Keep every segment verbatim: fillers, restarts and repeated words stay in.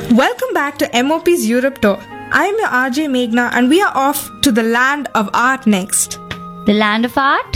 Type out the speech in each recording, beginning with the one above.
Welcome back to M O P's Europe Tour. I'm your R J Meghna and we are off to the land of art next. The land of art?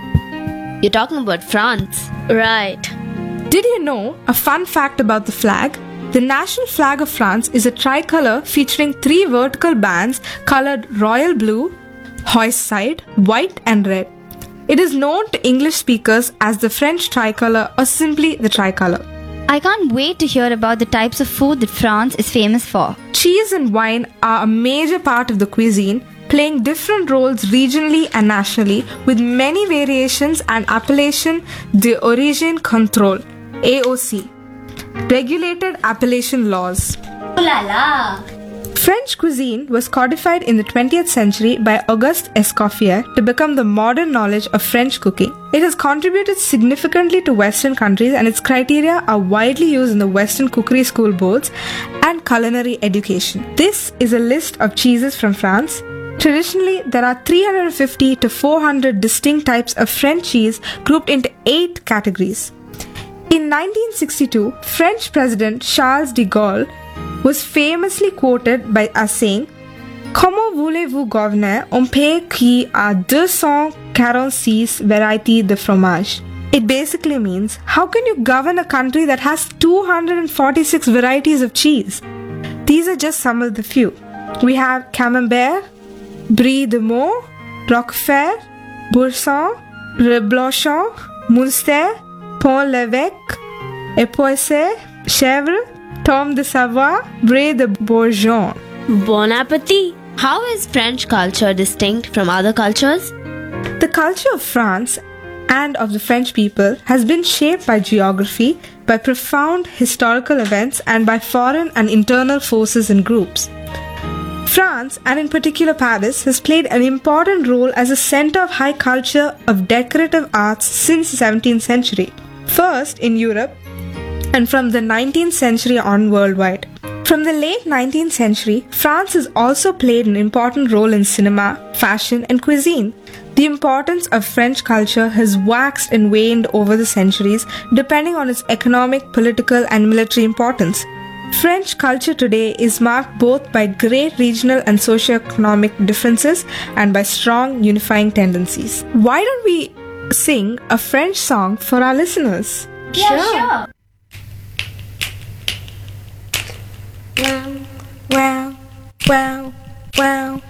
You're talking about France. Right. Did you know a fun fact about the flag? The national flag of France is a tricolour featuring three vertical bands coloured royal blue, hoist side, white and red. It is known to English speakers as the French tricolour or simply the tricolour. I can't wait to hear about the types of food that France is famous for. Cheese and wine are a major part of the cuisine, playing different roles regionally and nationally with many variations and appellation d'origine contrôle A O C, regulated appellation laws. Oh la la! French cuisine was codified in the twentieth century by Auguste Escoffier to become the modern knowledge of French cooking. It has contributed significantly to Western countries and its criteria are widely used in the Western cookery school boards and culinary education. This is a list of cheeses from France. Traditionally, there are three hundred fifty to four hundred distinct types of French cheese grouped into eight categories. In nineteen sixty-two, French President Charles de Gaulle was famously quoted by as saying, "Comment voulez-vous gouverner un pays qui a two hundred forty-six varietés de fromage?" It basically means, how can you govern a country that has two hundred forty-six varieties of cheese? These are just some of the few. We have Camembert, Brie de Meaux, Roquefort, Boursin, Reblochon, Munster, Pont-l'Evêque, Écossais, Chèvre, Tom de Savoie, Brie de Bourgogne. Bon appétit! How is French culture distinct from other cultures? The culture of France and of the French people has been shaped by geography, by profound historical events, and by foreign and internal forces and groups. France, and in particular Paris, has played an important role as a center of high culture of decorative arts since the seventeenth century. First in Europe, and from the nineteenth century on worldwide. From the late nineteenth century, France has also played an important role in cinema, fashion, and cuisine. The importance of French culture has waxed and waned over the centuries, depending on its economic, political, and military importance. French culture today is marked both by great regional and socio-economic differences and by strong unifying tendencies. Why don't we sing a French song for our listeners? Yeah, sure. Wow, wow, wow, wow.